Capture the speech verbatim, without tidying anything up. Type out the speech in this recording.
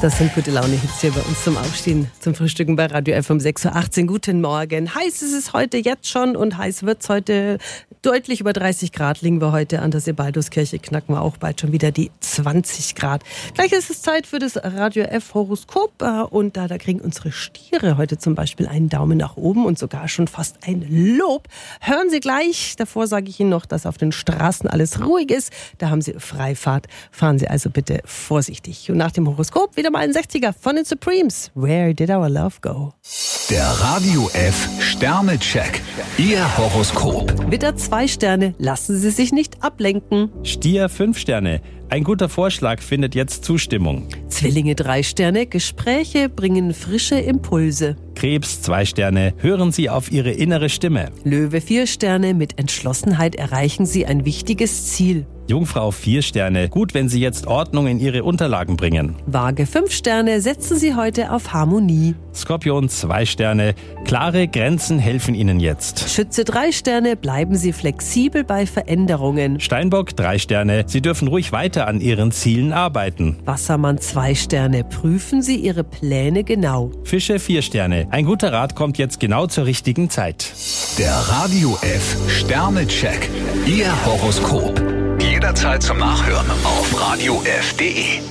Das sind gute Laune-Hits hier bei uns zum Aufstehen, zum Frühstücken bei Radio F um sechs Uhr achtzehn. Guten Morgen. Heiß ist es heute jetzt schon und heiß wird es heute. Deutlich über dreißig Grad liegen wir heute an der Sebalduskirche. Knacken wir auch bald schon wieder die zwanzig Grad. Gleich ist es Zeit für das Radio F Horoskop. Und da, da kriegen unsere Stiere heute zum Beispiel einen Daumen nach oben und sogar schon fast ein Lob. Hören Sie gleich. Davor sage ich Ihnen noch, dass auf den Straßen alles ruhig ist. Da haben Sie Freifahrt. Fahren Sie also bitte vorsichtig. Und nach dem Horoskop wieder mal ein sechziger von den Supremes. Where did our love go? Der Radio F Sternecheck. Ihr Horoskop. Widder zwei Sterne. Lassen Sie sich nicht ablenken. Stier fünf Sterne. Ein guter Vorschlag findet jetzt Zustimmung. Zwillinge drei Sterne. Gespräche bringen frische Impulse. Krebs zwei Sterne. Hören Sie auf Ihre innere Stimme. Löwe vier Sterne. Mit Entschlossenheit erreichen Sie ein wichtiges Ziel. Jungfrau vier Sterne. Gut, wenn Sie jetzt Ordnung in Ihre Unterlagen bringen. Waage fünf Sterne. Setzen Sie heute auf Harmonie. Skorpion zwei Sterne. Klare Grenzen helfen Ihnen jetzt. Schütze drei Sterne. Bleiben Sie flexibel bei Veränderungen. Steinbock drei Sterne. Sie dürfen ruhig weiter an Ihren Zielen arbeiten. Wassermann zwei Sterne. Prüfen Sie Ihre Pläne genau. Fische vier Sterne. Ein guter Rat kommt jetzt genau zur richtigen Zeit. Der Radio F Sternecheck. Ihr Horoskop. Jederzeit zum Nachhören auf radio f punkt de.